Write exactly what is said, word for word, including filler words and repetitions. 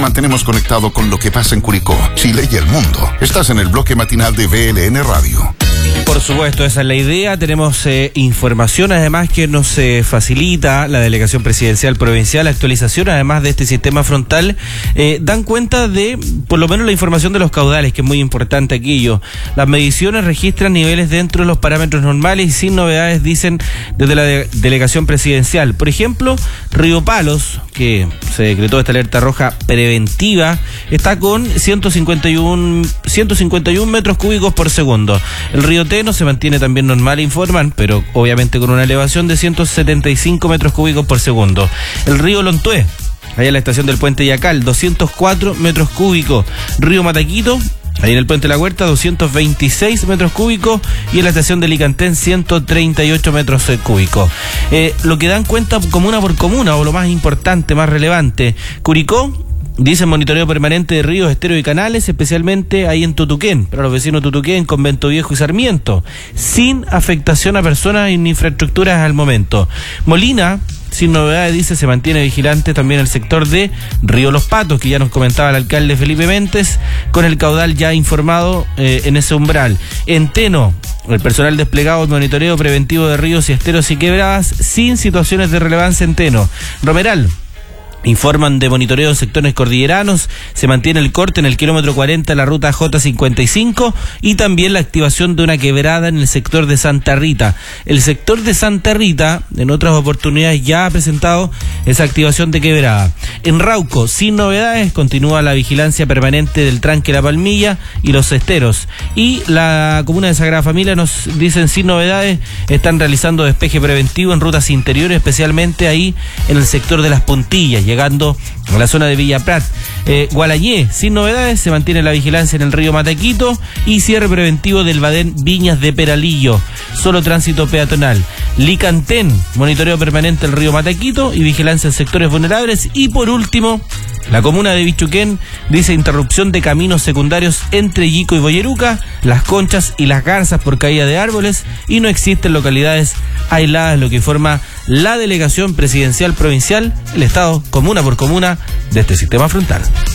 mantenemos conectado con lo que pasa en Curicó, Chile y el mundo. Estás en el bloque matinal de V L N Radio. Por supuesto, esa es la idea. Tenemos eh, información además que nos eh, facilita la Delegación Presidencial Provincial, actualización además de este sistema frontal. Eh, dan cuenta de, por lo menos, la información de los caudales, que es muy importante aquí. Yo. Las mediciones registran niveles dentro de los parámetros normales y sin novedades, dicen desde la de- Delegación Presidencial. Por ejemplo, Río Palos, que se decretó esta alerta roja preventiva, está con ciento cincuenta y uno metros cúbicos por segundo. El río Teno se mantiene también normal, informan, pero obviamente con una elevación de ciento setenta y cinco metros cúbicos por segundo. El río Lontué, allá en la estación del Puente Yacal, doscientos cuatro metros cúbicos. Río Mataquito, ahí en el Puente La Huerta, doscientos veintiséis metros cúbicos, y en la estación de Licantén, ciento treinta y ocho metros cúbicos. Eh, lo que dan cuenta comuna por comuna, o lo más importante, más relevante, Curicó, dicen monitoreo permanente de ríos, esteros y canales, especialmente ahí en Tutuquén, para los vecinos de Tutuquén, Convento Viejo y Sarmiento, sin afectación a personas ni infraestructuras al momento. Molina, sin novedades, dice, se mantiene vigilante también el sector de Río Los Patos, que ya nos comentaba el alcalde Felipe Mentes, con el caudal ya informado eh, en ese umbral. En Teno, el personal desplegado en monitoreo preventivo de ríos y esteros y quebradas, sin situaciones de relevancia en Teno. Romeral, informan de monitoreo en sectores cordilleranos, se mantiene el corte en el kilómetro cuarenta de la ruta J cincuenta y cinco y también la activación de una quebrada en el sector de Santa Rita. El sector de Santa Rita, en otras oportunidades, ya ha presentado esa activación de quebrada. En Rauco, sin novedades, continúa la vigilancia permanente del tranque La Palmilla y los esteros. Y la comuna de Sagrada Familia, nos dicen sin novedades, están realizando despeje preventivo en rutas interiores, especialmente ahí en el sector de Las Puntillas, llegando a la zona de Villa Prat. Eh, Gualañé, sin novedades, se mantiene la vigilancia en el río Mataquito y cierre preventivo del Badén Viñas de Peralillo, solo tránsito peatonal. Licantén, monitoreo permanente del río Mataquito y vigilancia en sectores vulnerables. Y por último, la comuna de Bichuquén dice interrupción de caminos secundarios entre Yico y Boyeruca, Las Conchas y Las Garzas por caída de árboles, y no existen localidades aisladas, lo que informa la Delegación Presidencial Provincial, el Estado, comuna por comuna, de este sistema frontal.